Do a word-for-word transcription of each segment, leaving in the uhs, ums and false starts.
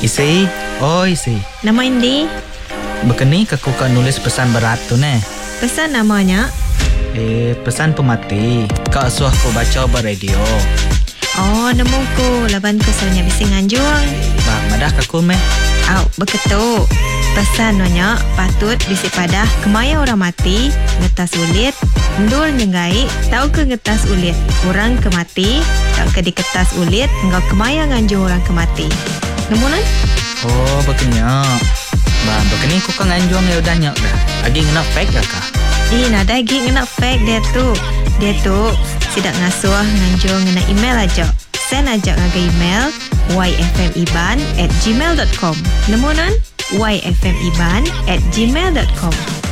Isi, oh isi. Nama Indi? Begini aku kan nulis pesan berat tu ne. Pesan namanya? Eh, pesan pemati. Kak suah ko baca ber radio. Oh, nemu ko. Laban ko soalnya bising anjuang. Bah, madah kaku meh. Au, beketuk. Pesan nanya patut bisi padah kemaya orang mati, ngetas ulit, ndul nyengai, tahu ke ngetas ulit. Orang kemati, tak ke diketas ulit, engkau kemaya nganjung orang kemati. Nemu nan? Oh, begini. Bah, begini ko kan anjuang ya udah nyak dah. Lagi ngena fake dah kah? Ih, nada lagi ngena fake dia tu. Dia tu sidak ngasuh nganjung ngena email aja. Send aja ngaga email y f m iban at gmail dot com. Nemu nan? y f m iban at gmail dot com.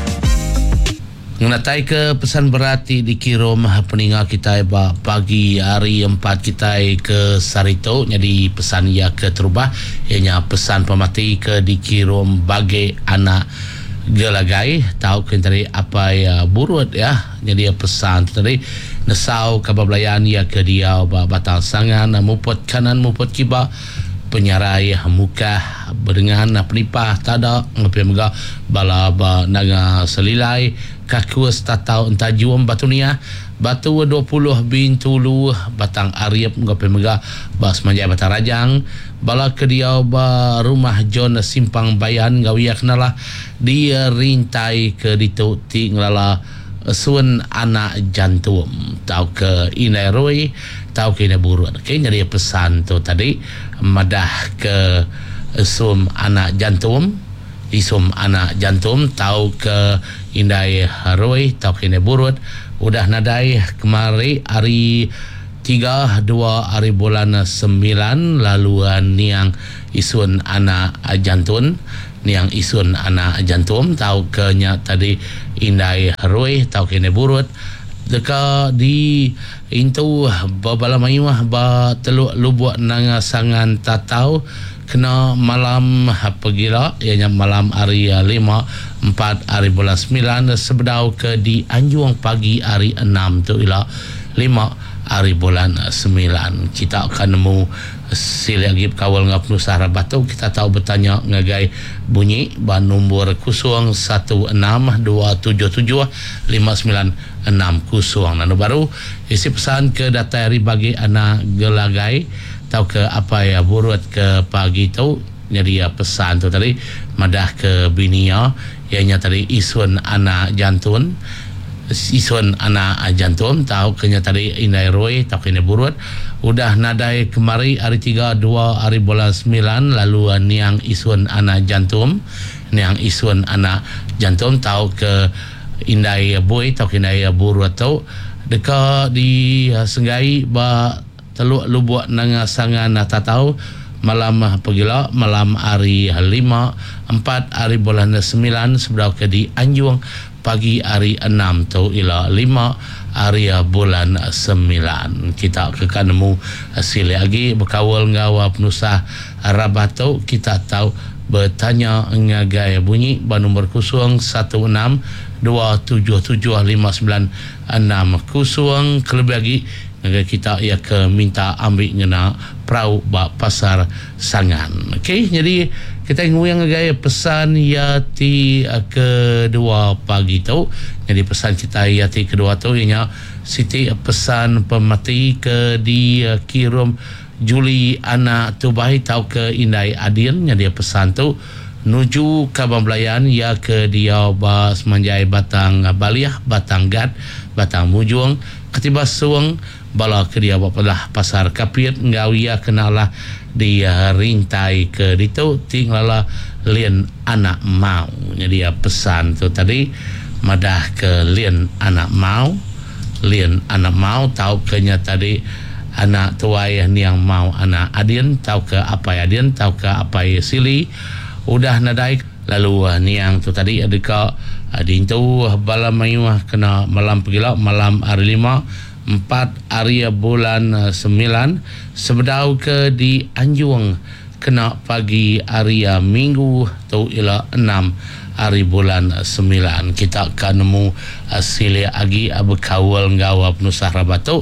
Mengenai ke pesan berarti dikirim peningat kita pagi hari empat kita ke Sarito. Jadi pesan ia ke terubah. Ianya pesan pemati ke dikirim bagi anak gelagai. Tahu kan tadi apa ya burut ya. Jadi pesan tadi nesau kabablayan ia ke dia batang sangan muput kanan muput kiba penyarai muka berdengan penipah tada ngapi mega bala ba naga selilai kakuas tatau entah juam batunia batu dua puluh bintulu batang ariep ngapi mega bas manjai batang rajang bala kedia ba rumah John simpang bayan gawiak nala dia rintai ke ditu ti nglala sun anak jantung tau ke inai roi tau ke inai buruk. Okay, jadi pesan tu tadi madah ke sum anak jantung isum anak jantung tau ke inai roi tau ke inai buruk. Udah nadai kemari hari tiga dua hari bulan sembilan laluan niang isun anak jantung niang isun anak jantung tahu kenya tadi indai roi tahu kene burut deka di intu babala mayuah ba teluk lubuk nanga sangan tatau kena malam pagila ianya malam hari lima empat hari bulan sembilan sebedau ke di anjuang pagi hari enam tu ila lima hari bulan sembilan kita akan nemu sila lagi kawal ngap nusa rabatu kita tahu bertanya ngagai bunyi ban nombor kosong satu enam dua tujuh tujuh lima sembilan enam kosong nanu baru isi pesan ke data hari bagi anak gelagai tahu ke apa ya burut ke pagi tu jadi ya pesan tu tadi madah ke binia ianya tadi isun anak jantung isun anak jantung tahu kenya tadi indai roi tahu kena burut udah nadai kemari hari tiga dua hari bulan sembilan lalu niang isun anak jantung niang isun anak jantung tahu ke indai boy tahu indai burut tahu dekat di Senggai ba teluk lubuk nanga sangan tatau malam pagila malam hari lima empat hari bulan sembilan sebelum ke di Anjuang pagi hari enam tu ila lima hari bulan sembilan kita akan nemu hasil lagi berkawal ngawa penusah rabatu kita tahu bertanya ngagai bunyi ba nombor kosong satu enam dua tujuh tujuh lima sembilan enam kosong kelebih lagi ngagai kita ia ke minta ambil ngena perahu ba pasar sangan. Okey, jadi kita nguyang gaya pesan yati kedua pagi tu. Jadi pesan kita yati kedua tu ianya Siti pesan pemati ke di kirim Juli anak tu bayi tau ke indai adin. Jadi pesan tu nuju kabamblayan ya ke dia bas manjai batang baliah batang gad batang mujung ketiba suang bala ke dia bapalah pasar kapit ngawia kenalah dia rintai ke ditu tinglala lien anak mau. Jadi ya pesan tu tadi madah ke lien anak mau lien anak mau tahu kenya tadi anak tuai yang mau anak adin tahu ke apa adin tahu ke apa sili udah nadai lalu niang tu tadi adika adin tu bala mayuah kena malam pagila malam hari lima empat hari bulan sembilan sebedau ke di Anjuang kena pagi hari minggu tu ila enam hari bulan sembilan kita akan nemu hasil lagi berkawal ngawap nusah rabatu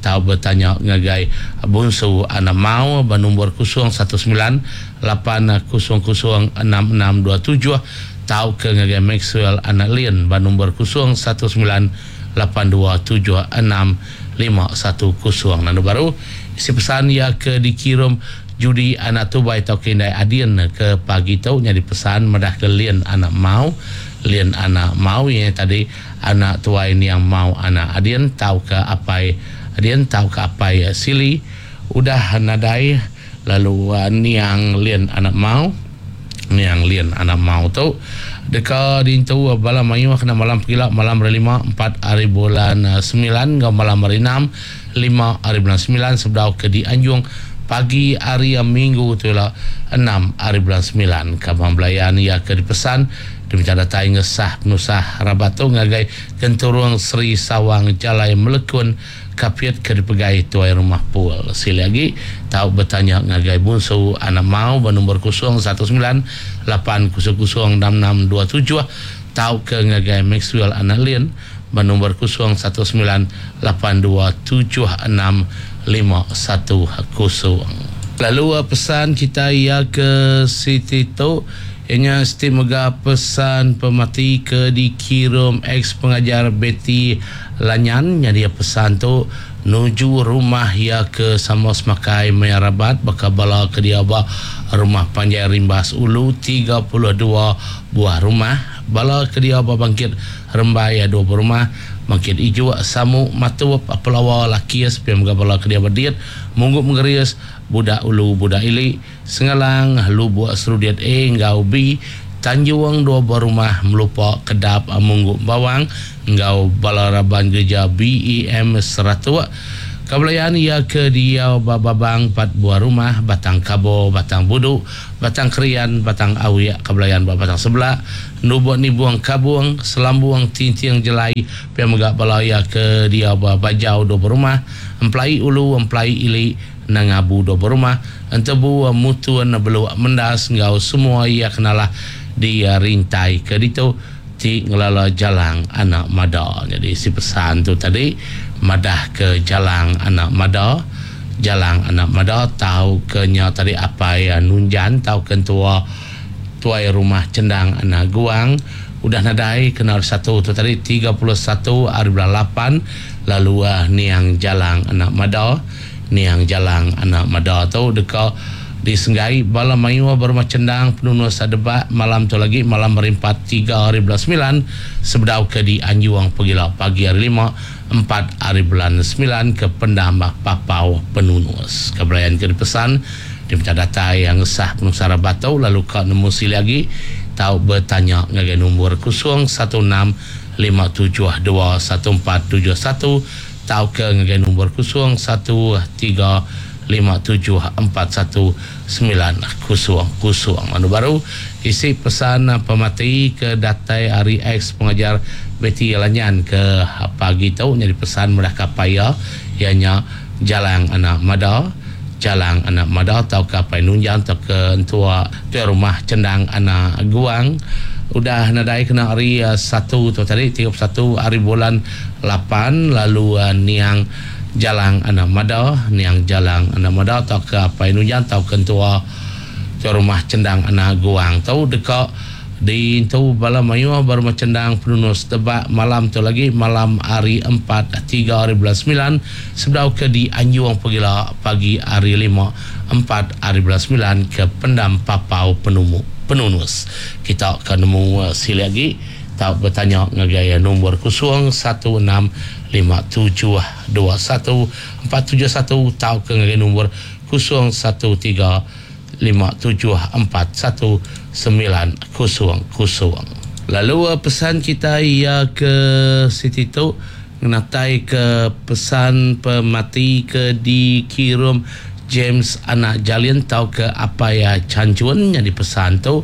tahu bertanya ngagai bungsu anak mau bernombor kosong satu sembilan lapan kosong kosong enam enam dua tujuh, tahu ke ngagai Maxwell anak Lin bernombor kosong satu sembilan lapan dua tujuh enam lima satu kosong. Nanti baru isi pesan ya ke dikirim judi anak tu baik tau kendai adien ke pagi tau jadi pesan medah ke Lin anak mau Lin anak mau yang tadi anak tua ini yang mau anak adien tahu ke apa adien tahu ke apa sili udah nadai lalu uh, ni yang Lin anak mau ni yang Lin anak mau tu dekat dintu bala mayu kena malam pila malam hari lima empat hari bulan uh, sembilan ke malam hari enam lima hari bulan sembilan sebelum ke di Anjung pagi hari minggu tu lah enam hari bulan sembilan kapan belayan ya ke dipesan demikian datai ngesah penusah rabato ngagai kenturung Sri Sawang Jalai Melekun kapiat ke dipegai tuai rumah pul sila lagi tahu bertanya ngagai bungsu anak mau bernombor kosong satu sembilan lapan kosong kosong enam enam dua tujuh, tahu ke ngagai Maxwell anak Lin bernombor kosong satu sembilan lapan dua tujuh enam lima satu kosong. Lalu pesan kita ya ke Siti tu ianya semoga pesan pemati ke dikirim ex pengajar Betty Lanyan jadi pesan tu nuju rumah ya ke Samos Makai Mayarabat bakabala ke dia ba rumah Panjai Rimbas Ulu tiga puluh dua buah rumah bala ke dia ba bangkit Rembaya dua buah rumah bangkit ijo samu matu apelawa laki supaya moga bala ke dia berdiat munggup mengerius budak ulu budak ili sengalang lu buat serudiat A ngau B Tanjung dua buah rumah melupa kedap munggup bawang ngau balaraban gereja B E M seratus kabelayan ia ke dia bababang empat buah rumah batang kabo batang budu batang kerian batang awiak kabelayan batang sebelah nubuat ni buang kabung selambuang tintiang jelai pia megak balaya ke dia bajau dua buah rumah emplai ulu emplai ili nangabu dua buah rumah entebu mutuan belu mendas ngau semua ia kenalah dia rintai ke ditu ti ngelala jalang anak mada. Jadi si pesan tu tadi madah ke jalang anak mada jalang anak mada tahu ke nya tadi apa ya nunjan tahu ke tua tuai rumah cendang anak guang udah nadai kenal satu tu tadi tiga puluh satu hari bulan lapan lalu uh, niang jalang anak mada niang jalang anak mada tu dekat disenggai bala mayua berumah cendang penunus sadebak malam tu lagi malam merimpat tiga hari bulan sembilan sebedau ke di Anjuang pegila pagi hari lima empat hari bulan sembilan ke pendambah papau penunus kebelayan ke dipesan di minta data yang sah penunus Rabatau lalu kau nemu sili lagi tahu bertanya ngagai nombor kosong satu enam lima tujuh dua satu empat tujuh satu tahu ke ngagai nombor kosong satu tiga lima tujuh empat satu sembilan kosong kosong. Manu baru isi pesan pemati ke datai hari X pengajar Betty Lanyan ke pagi tahu jadi pesan mereka paya ianya jalang anak mada jalang anak mada atau ke apa nunjang atau ke tua tu rumah cendang anak guang udah nadai kena hari uh, satu tu tadi tiga puluh satu hari bulan lapan lalu uh, niang jalang anak mada niang jalang anak mada atau ke apa nunjang atau ke tua tu rumah cendang anak guang tahu dekat di tu bala mayu baru cendang penunus tebak malam tu lagi malam hari empat tiga hari bulan sembilan sebelum ke di Anjuang pegila pagi hari lima empat hari bulan sembilan ke pendam papau penumu penunus kita akan nemu uh, sili lagi tahu bertanya ngagaya nombor kosong satu enam lima tujuh dua satu empat tujuh satu tahu ke ngagaya nombor kosong satu tiga lima tujuh empat satu sembilan kosong kosong. Lalu uh, pesan kita ia ke Siti tu ngenatai ke pesan pemati ke dikirim James anak Jalian tahu ke apa ya cancuan yang dipesan tu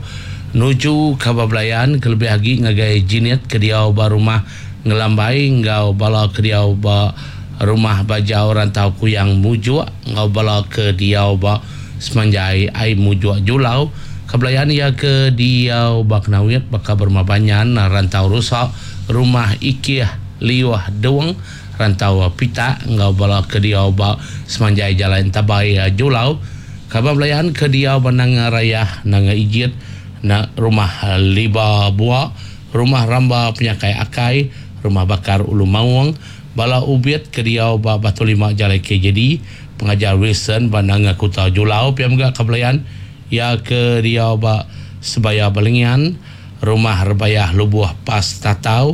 nuju kabablayan kelebih lagi ngagai jiniat ke dia ba rumah ngelambai ngau bala ke dia ba rumah bajau rantau ku yang muju ngau bala ke dia ba semanjai ai muju julau kablayan ya ke dia ba kenawit baka bermabanyan rantau rusak rumah ikiah liwah doang rantau pita ngau bala ke dia ba semanjai jalan tabai julau kabar belayan ke dia banang raya nang ijit na rumah liba buah rumah ramba penyakai akai rumah bakar ulu mawang bala ubiat ke dia ba batu lima jalan ke jadi pengajar Wilson banang kota julau piam ga kabelayan ya ke dia ba sebaya balengian rumah rebayah lubuh pas tatau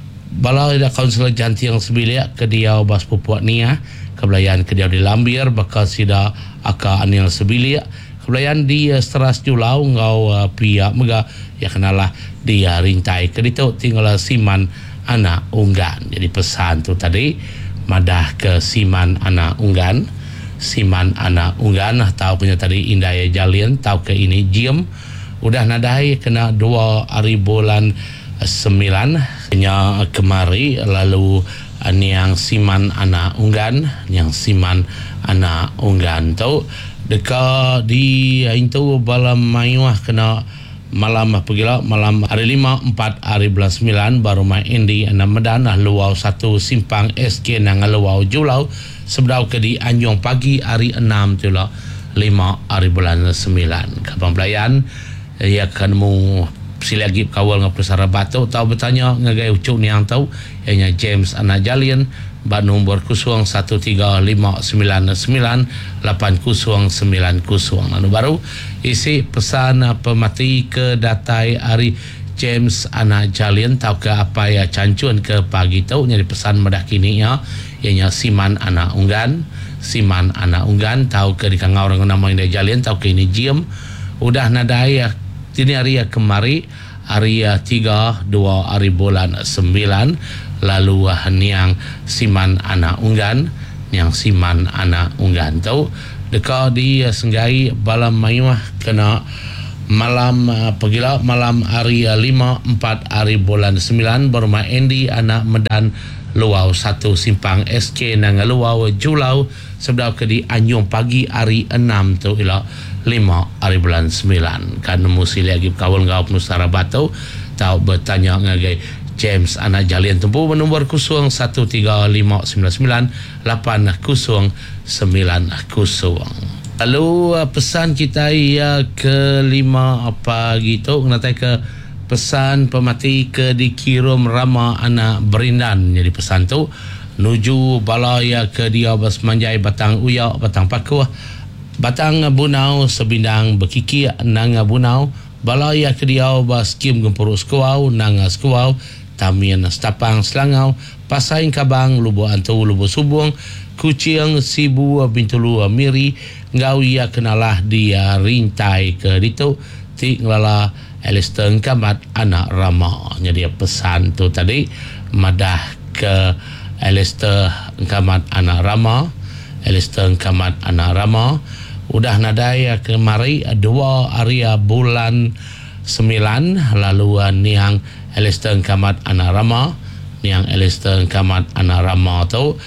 bala ada kaunselor janti yang sebilik ke dia ba sepupuak nia kebelayan ke dia di Lambir bakal sida aka anil sebilik kebelayan di uh, Seras Julau ngau uh, pihak mega ya kenalah dia rintai ke ditu tinggal siman anak unggan. Jadi pesan tu tadi madah ke siman anak unggan siman anak unggan tahu punya tadi indai jalin tahu ke ini jiem udah nadai kena dua hari bulan sembilan nya kemari lalu yang siman anak unggan yang siman anak unggan tu dekat di itu balam mayuah kena malam pergilah malam hari lima empat hari bulan sembilan baru main di enam medan luau satu simpang S K nang luau julau sebedau ke di Anjong pagi hari enam tu lah lima hari bulan sembilan kapang belayan ia akan mu silagi kawal ngap pesara batu tahu bertanya ngagai ucuk ni yang tahu ianya James anak Jalian ba nombor kosong satu tiga lima sembilan sembilan lapan kosong sembilan kosong anu baru isi pesan pemati ke datai hari James anak Jalian tahu ke apa ya cancun ke pagi tahu nyari pesan medah kini ya ianya siman anak unggan siman anak unggan tahu ke di kangau orang nama ini Jalian tahu ke ini jiem udah nadai ya ini hari ya kemari hari ya tiga dua hari bulan sembilan lalu niang siman anak unggan niang siman anak unggan tu dekat di senggai balam mayuah kena malam uh, pergilah malam hari uh, lima empat hari bulan sembilan berma Endi anak Medan luau satu simpang S K nang luau julau sebab ke di Anjong pagi hari enam tu ila lima hari bulan sembilan kan mesti lagi kawal ngau penusara batu tahu bertanya ngagai James anak Jalian tempuh nombor kosong satu tiga lima sembilan sembilan lapan kosong sembilan kosong. Lalu pesan kita ya kelima apa gitu nanti ke pesan pemati ke dikirim rama anak berindan jadi pesan tu nuju balaya ke dia bas manjai batang uyak batang pakuh batang bunau sebindang bekiki nang bunau balaya ke dia bas kim gempurus kuau nang skuau tamian stapang selangau pasaing kabang lubu antu lubu subung kucing sibu bintulu miri ngau ia kenalah dia rintai ke ditu ti ngelala Alistair Kamat anak Rama jadi pesan tu tadi madah ke Alistair Kamat anak Rama Alistair Kamat anak Rama udah nadai kemari dua hari bulan sembilan lalu niang Alistair Kamat anak Rama niang Alistair Kamat anak Rama tu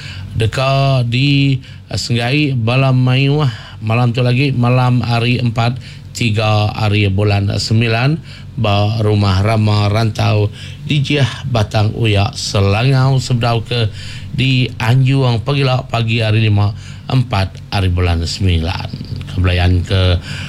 dekat di Senggai balam mayuah malam tu lagi malam hari empat tiga hari bulan sembilan ba rumah Rama rantau di Jiah Batang Uyak Selangau sebdau ke di Anjuang pagilah pagi hari lima empat hari bulan sembilan kebelayan ke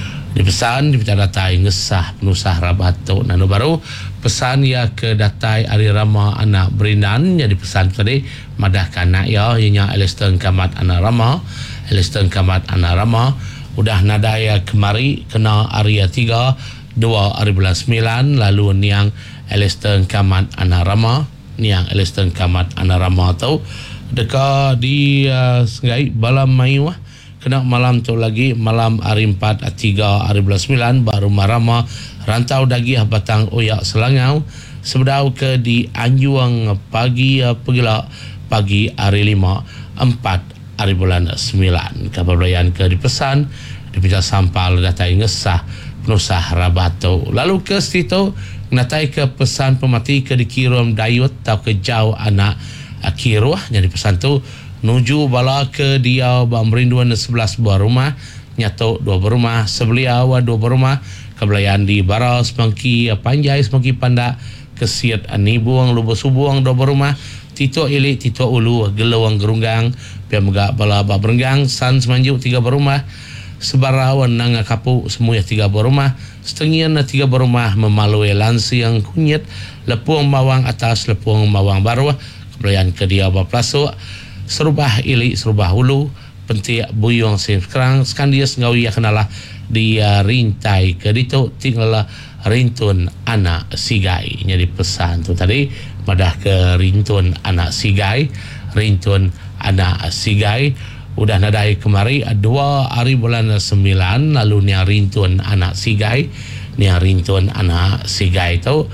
dipesan di datai ngesah penusah rabato nanu baru pesan ya ke datai hari Rama anak berinan jadi pesan tadi madah kanak ya ianya Alistair Kamat anak Rama Alistair Kamat anak Rama udah nadaya kemari kena area tiga dua hari bulan sembilan lalu niang Alistair Kamat anak Rama niang Alistair Kamat anak Rama tu dekat di uh, Senggai balam mayuah kena malam tu lagi malam hari empat tiga hari bulan sembilan baru Rama rantau dagih Batang Uyak Selangau sebedau ke di Anjuang pagi pergilah pagi hari lima empat hari bulan sembilan kabelayan ke dipesan dipijak sampal datai ngesah penusah rabato lalu ke situ natai ke pesan pemati ke dikirim dayut tau ke jauh anak akiruah jadi pesan tu nuju bala ke dia merinduan sebelas buah rumah nyato dua berumah sebelia dua berumah kebelayan di Baras Semangki Panjai Semangki Panda kesiat Anibuang Lubu Subuang dua berumah Tito Ilik Tito Ulu Gelawang Gerunggang Pia Megak Bala Ba Berenggang San Semanjuk tiga berumah Sebarawan Nanga Kapu Semua tiga berumah Setengian tiga berumah Memalui Lansi yang Kunyit Lepuang Mawang Atas Lepuang Mawang Baru Kebelayan Kedia Ba Plasuk Serubah Ilik Serubah Ulu Pentik Buyong Sim Sekarang Skandias Ngawi Kenalah dia rintai ke dito tinggal rintun anak sigai. Jadi pesan tu tadi madah ke rintun anak sigai, rintun anak sigai udah nadai kemari dua hari bulan sembilan lalu ni rintun anak sigai, ni rintun anak sigai tu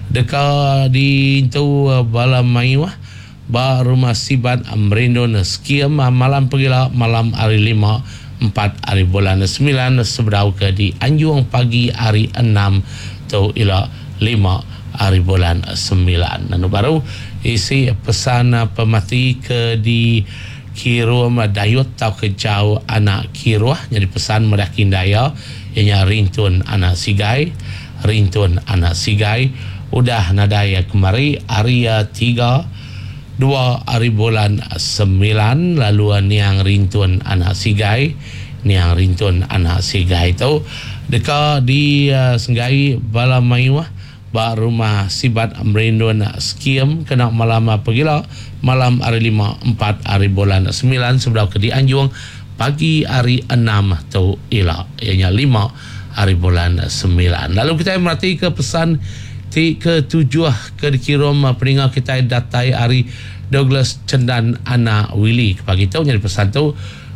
dekat di tu bala maiwah ba rumah sibat amrindon skiem malam pagila malam hari lima empat hari bulan sembilan sebedau ke di anjuang pagi hari enam tu ila lima hari bulan sembilan. Dan baru isi pesan pemati ke di kirum dayut tau ke jauh anak kiruah. Jadi pesan medakin daya ianya rintun anak sigai, rintun anak sigai udah nadaya kemari hari tiga dua hari bulan sembilan lalu niang rintun anak sigai, niang rintun anak sigai itu dekat di uh, Senggai bala maiwah ba rumah sibat amrindon skiem kena malam pagila malam hari lima empat hari bulan sembilan sebelum ke di Anjuang pagi hari enam tu ila ianya lima hari bulan sembilan. Lalu kita merhati ke pesan ti ke tujuh ke dikirim peningat kita datai hari Douglas Cendan anak Willy pagi tu jadi pesan tu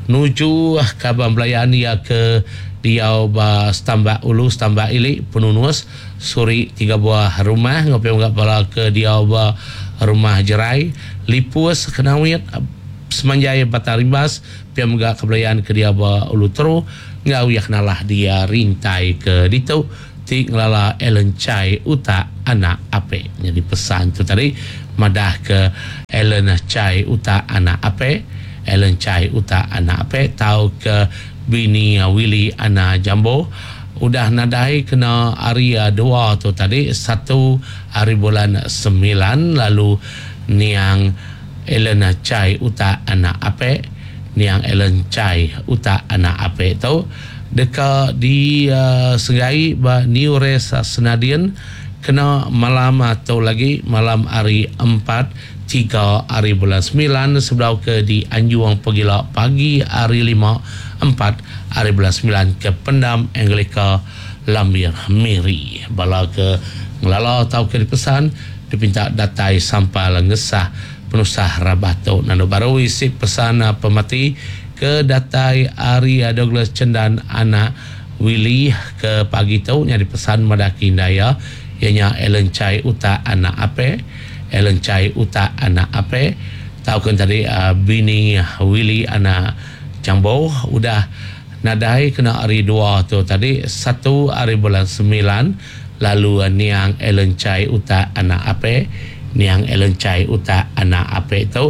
nuju kabar belayaan ya ke Diau ba Stambak Ulu Stambak Ilik penunus suri tiga buah rumah ngopi enggak bala ke Diau ba rumah Jerai Lipus Kenawit Semanjai Batarimbas pia enggak kebelayaan ke Diau ba Ulu Teru ngau yak nalah dia rintai ke ditu ti ngelala Ellen Chai uta anak ape. Jadi pesan tu tadi madah ke Ellen Chai uta anak ape, Ellen Chai uta anak ape tahu ke bini Willy anak Jambo udah nadai kena hari dua tu tadi satu hari bulan sembilan lalu niang Ellen Chai uta anak ape, niang Ellen Chai uta anak ape tu dekat di uh, Senggai ba New Res Senadian kena malam atau lagi malam hari empat tiga hari bulan sembilan sebelah ke di Anjuang pagila pagi hari lima empat hari bulan sembilan ke Pendam Anglika Lambir Miri bala ke ngelala tau ke dipesan dipinta datai sampai lengesah penusah rabato nando baru isi pesan pemati ke datai hari Douglas Cendan anak Willy ke pagi tu nyari pesan madaki daya ianya Ellen Chai uta anak ape, Ellen Chai uta anak ape tahu kan tadi uh, bini Willy anak Jambo udah nadai kena hari dua tu tadi satu hari bulan sembilan lalu niang Ellen Chai uta anak ape, niang Ellen Chai uta anak ape tu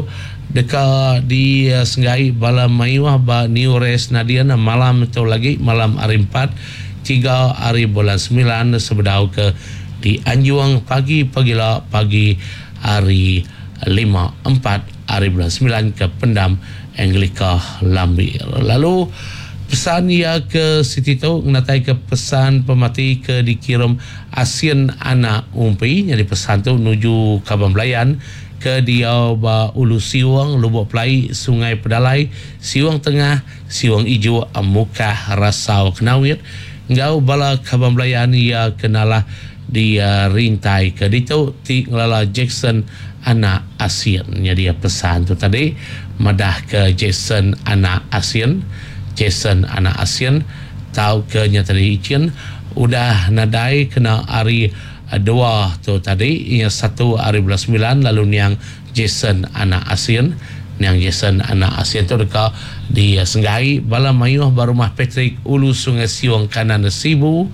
dekat di uh, Senggai bala maiwah ba New Res Nadian malam itu lagi malam hari empat tiga hari bulan sembilan sebedau ke di Anjuang pagi pagila pagi hari lima empat hari bulan sembilan ke Pendam Anglika Lambir. Lalu pesan ia ke Siti tu ngatai ke pesan pemati ke dikirim Asian anak umpi jadi pesan tu nuju Kabang Belayan ke Diau ba Ulu Siwang Lubuk Pelai Sungai Pedalai Siwang Tengah Siwang Ijo Muka Rasau Kenawit ngau bala Kabang Belayan ia kenalah dia rintai ke ditu ti ngelala Jackson anak Asian. Jadi pesan tu tadi madah ke Jackson anak Asian, Jackson anak Asian tahu ke nya tadi icin udah nadai kena hari dua tu tadi yang satu hari bulan sembilan lalu niang Jason anak Asian, niang Jason anak Asian tu dekat di Senggai bala mayuh barumah Patrick Ulu Sungai Siwang kanan Sibu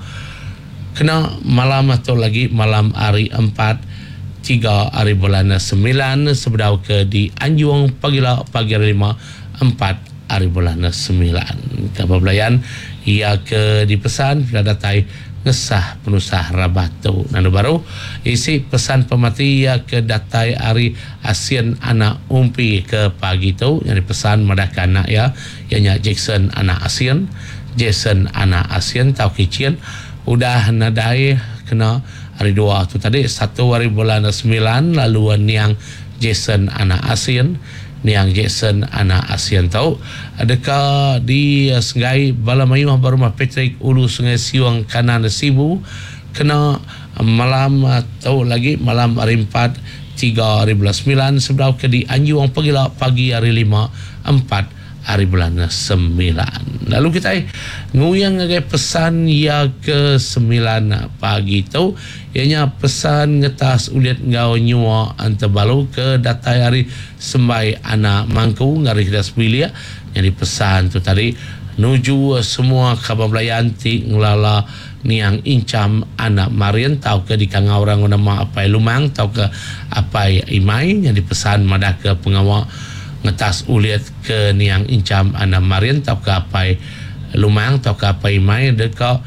kena malam atau lagi malam hari empat tiga hari bulan sembilan sebedau ke di Anjuang pagila pagi hari lima empat hari bulan sembilan. Kabablayan ia ke dipesan pada datai ngesah penusah rabatu nanu baru isi pesan pemati ia ke datai hari ASEAN anak umpi ke pagi tu yang dipesan madakan anak ya ianya Jackson anak ASEAN Jason anak ASEAN tau kician udah nadai kena hari dua tu tadi satu hari bulan sembilan lalu niang Jason anak ASEAN niang Jason anak ASEAN tahu adakah di uh, Sungai Balamayuh Barumah Patrick Ulu Sungai Siwang kanan Sibu kena uh, malam uh, tahu lagi malam hari empat tiga hari bulan sembilan sebelah ke di Anjuang Pagila pagi hari lima empat hari bulan sembilan. Lalu kita nguyang ngagai pesan ya ke sembilan pagi tu ianya pesan ngetas uliat ngau nyua antabalu ke datai hari sembai anak mangku ngari hidas bilia yang dipesan tu tadi nuju semua khabar belayan ti ngelala niang incam anak Marian tau ke di kangau orang nama apai lumang tau ke apai imai yang dipesan madah ke pengawal ngetas uliat ke niang incam anak Marian tau ke apai lumang tau ke apai imai deka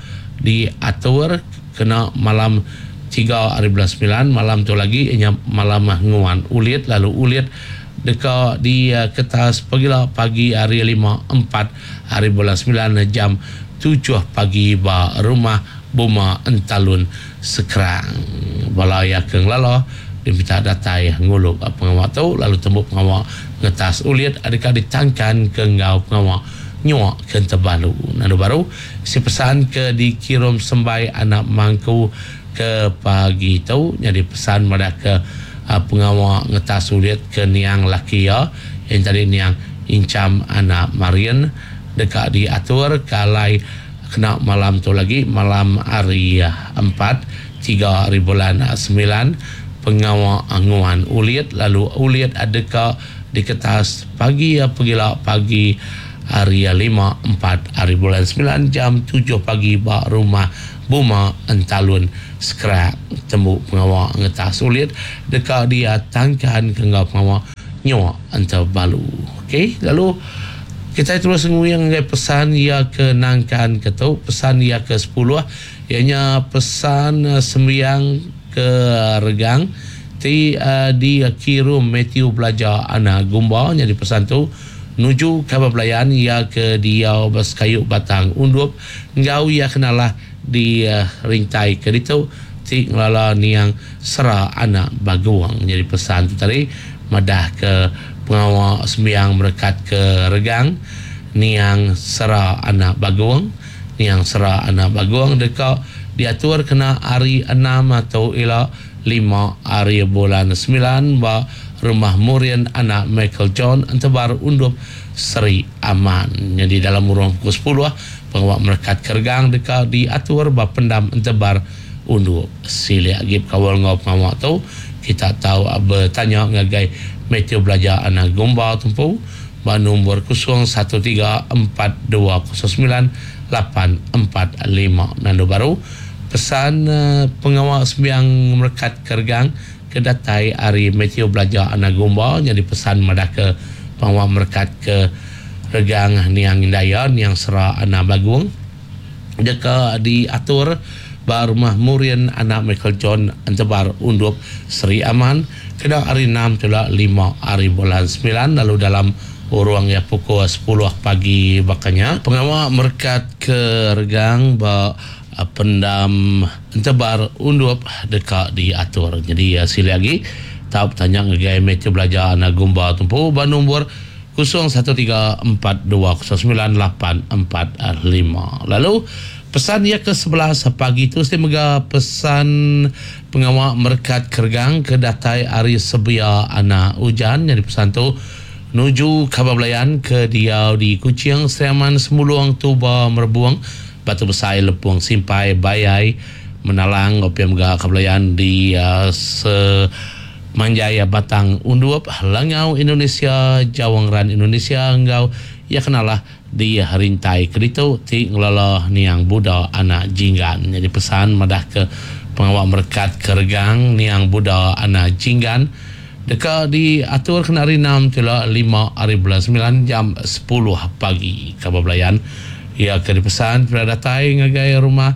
diatur kena malam tiga hari bulan sembilan malam tu lagi ianya malam nguan uliat lalu uliat deka di uh, ketas pagila pagi hari lima empat hari bulan sembilan jam tujuh pagi ba rumah Buma Entalun Sekerang balaya keng lalo diminta datai nguluk pengawak tu lalu tembuk pengawak ngetas uliat adakah ditangkan ke ngau pengawak nyuak ke tebalu nanu baru si pesan ke dikirim sembai anak mangku ke pagi tu jadi pesan pada ke uh, pengawak ngetas uliat ke niang laki ya yang tadi niang incam anak Marian dekat diatur kalai kena malam tu lagi malam hari empat tiga hari bulan sembilan pengawal anguan uliat lalu uliat adakah di ketas pagi ya pergilah pagi hari lima empat hari bulan sembilan jam tujuh pagi bak rumah Buma Entalun Sekerang temu pengawal ngetas uliat dekat dia tangkan ke ngau pengawal nyawa antar balu. Okey, lalu kita terus nguyang ngai pesan ia ke nangkan ketu pesan ia ke sepuluh ianya pesan uh, sembiang ke regang ti uh, di kiru Matthew belajar anak gumba jadi pesan tu nuju kabar belayan ia ke dia bas kayu batang undup ngau ia kenalah di uh, ringtai ke itu ti ngelala niang sera anak baguang jadi pesan tu tadi madah ke pengawal sembiang merekat ke regang niang sera anak baguang niang sera anak baguang dekat diatur kena hari enam atau ila lima hari bulan sembilan ba rumah Murian anak Michael John antabar undup Seri Aman jadi dalam urang pukul sepuluh pengawak merekat kergang dekat diatur ba pendam antabar undup sili agib kawal ngau pengawak tu kita tahu bertanya ngagai Matthew belajar anak gomba tumpu ba nombor kosong satu tiga empat dua kosong sembilan lapan empat lima nando baru pesan uh, pengawal sembiang merekat kergang ke datai hari Matthew belajar anak gomba jadi pesan madah ke pengawal merekat ke regang niang indaya niang sera anak bagung deka diatur ba rumah Murian anak Michael John antabar undup Seri Aman kena hari enam tula lima hari bulan sembilan lalu dalam urang ya pukul sepuluh pagi bakanya pengawal merekat ke regang ba uh, pendam tebar undup dekat diatur jadi uh, sila lagi tak tanya ngagai Matthew belajar anak gumba tumpu ba nombor kosong satu tiga empat dua kosong sembilan lapan empat lima lalu pesan ia ke sebelas pagi tu saya mega pesan pengawal merekat kergang ke datai hari sebia anak hujan jadi pesan tu nuju kabar belayan ke dia di Kuching Seriaman Semuluang Tuba Merbuang Batu Besar Lepung Simpai Bayai Menalang opiam ga kabelayan di uh, se Manjaya Batang Undup Langau Indonesia Jawangran Indonesia engau ia kenalah di Harintai Kedito ti ngelala niang Buddha anak Jinggan jadi pesan madah ke pengawal merekat kergang niang Buddha anak Jinggan dekat diatur kena hari enam tila lima hari bulan sembilan jam sepuluh pagi kabar belayan ia ke dipesan pada datai ngagai rumah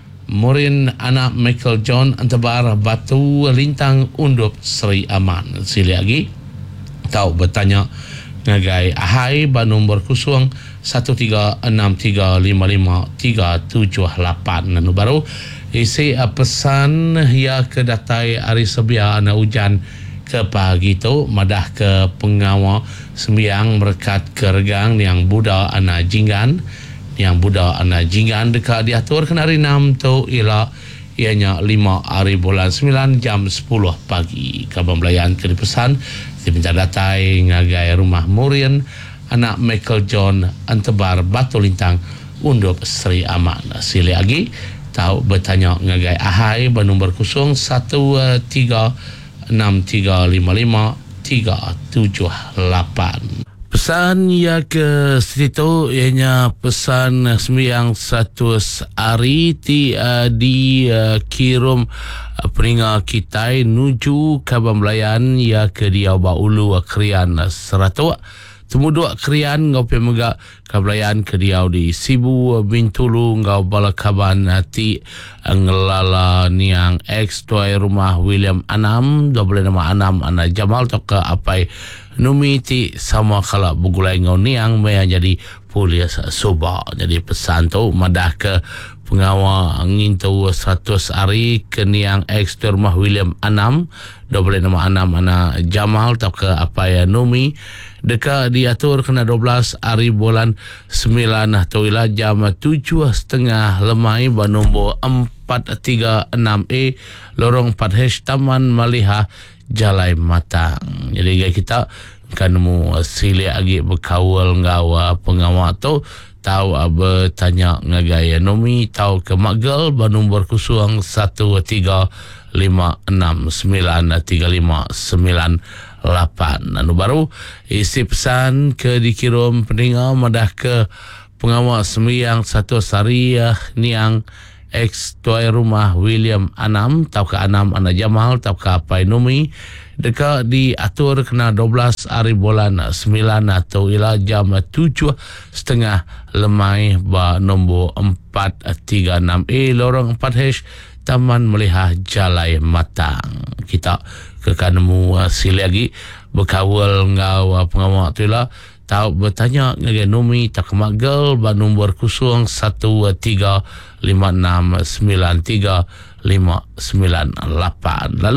Murin anak Michael John antabar Batu Lintang Undup Seri Aman. Sili lagi tahu bertanya ngagai ahai ba nombor kosong satu tiga enam tiga lima lima tiga tujuh lapan. Nanu baru isi pesan ya ke datai hari sebia ana hujan ke pagi tu madah ke pengawa sembiang berkat keregang yang budak ana jinggan yang budak ana jinggan dekat diatur kena hari enam tu ialah ianya lima hari bulan sembilan jam sepuluh pagi. Kabar belayan ke dipesan diminta datai ngagai rumah Murian anak Michael John antebar Batu Lintang Undup Seri Aman. Sili lagi tahu bertanya ngagai ahai bernombor kosong satu tiga enam tiga lima lima tiga tujuh lapan. Pesan ya ke situ ianya pesan sembiang satu hari ti uh, di uh, kirum uh, peninga kita nuju Kaban Belayan ya ke dia Baulu Krian Seratua temuduk krian ngau pemega kablayan ke diau di Sibu Bintulu ngau balakaban ti ngelala niang ex tuai rumah William Anam double nama Anam ana Jamal toka apai numi ti sama kala bugulai ngau niang maya jadi polis soba. Jadi pesan tu madah ke pengawa angin tu seratus hari ke niang ex tuai rumah William Anam double nama Anam ana Jamal toka apai numi dekat diatur kena dua belas hari bulan sembilan atau ila jam tujuh setengah lemai bernombor empat tiga enam A lorong empat H Taman Maliha Jalai Matang. Jadi kita kan mu sili lagi berkawal ngawa pengawal tu tahu bertanya ngagaya nomi tahu ke Magel bernombor kosong satu tiga lima enam sembilan tiga lima sembilan lapan. Anu baru isi pesan ke dikirim pendengar madah ke pengawal sembiang satu sariah niang ex tuai rumah William Anam tau ke Anam ana Jamal tau ke apai numi dekat diatur kena dua belas hari bulan sembilan atau ila jam tujuh setengah lemai ba nombor empat tiga enam A lorong empat H Taman Meliha Jalai Matang. Kita kekanemu uh, sili lagi berkawal ngau uh, pengawal tu lah tahu bertanya ngagai nomi tak magel ba nombor kosong satu tiga lima enam sembilan tiga lima sembilan lapan. Lalu